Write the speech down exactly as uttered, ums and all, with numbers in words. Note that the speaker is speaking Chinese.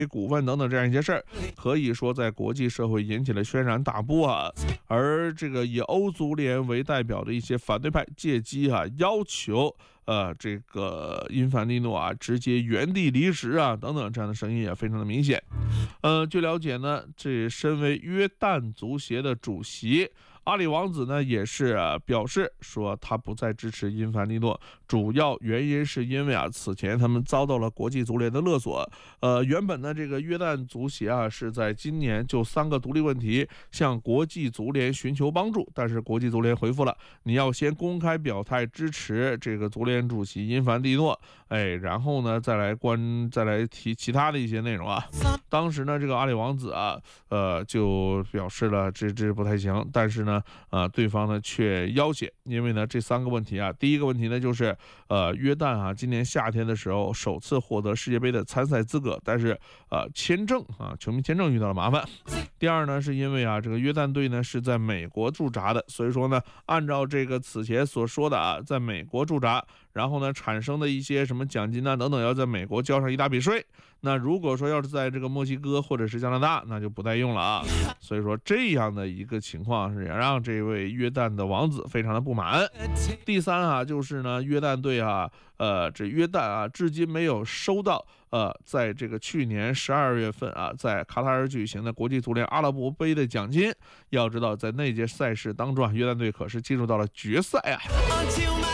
股份等等这样一些事儿，可以说在国际社会引起了轩然大波啊。而这个以欧足联为代表的一些反对派借机啊，要求呃这个因凡蒂诺啊直接原地离职啊等等这样的声音也非常的明显。呃，据了解呢，这身为约旦足协的主席，阿里王子呢也是、啊、表示说他不再支持因凡蒂诺，主要原因是因为啊此前他们遭到了国际足联的勒索。呃，原本呢这个约旦足协啊是在今年就三个独立问题向国际足联寻求帮助，但是国际足联回复了，你要先公开表态支持这个足联主席因凡蒂诺，哎，然后呢再来关再来提其他的一些内容啊。当时呢这个阿里王子啊呃就表示了这这不太行，但是呢呃对方呢却要挟，因为呢这三个问题啊，第一个问题呢就是呃约旦啊今年夏天的时候首次获得世界杯的参赛资格，但是呃签证啊球迷签证遇到了麻烦。第二呢是因为啊这个约旦队呢是在美国驻扎的，所以说呢按照这个此前所说的啊在美国驻扎，然后呢产生的一些什么奖金啊等等要在美国交上一大笔税，那如果说要是在这个墨西哥或者是加拿大那就不带用了啊。所以说这样的一个情况是让这位约旦的王子非常的不满。第三啊就是呢约旦队啊呃这约旦啊至今没有收到呃在这个去年十二月份啊在卡塔尔举行的国际足联阿拉伯杯的奖金。要知道在那届赛事当中啊约旦队可是进入到了决赛啊。